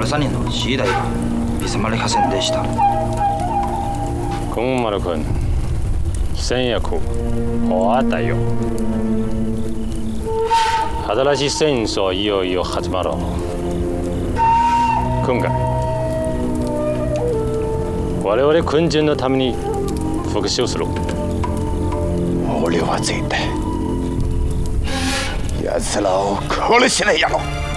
13人の次第が見せまれませんでした。 公丸君、戦役終わったよ。新しい戦争いよいよ始まろう。今回我々軍人のために復讐する。 俺は絶対奴らを殺しないやろ。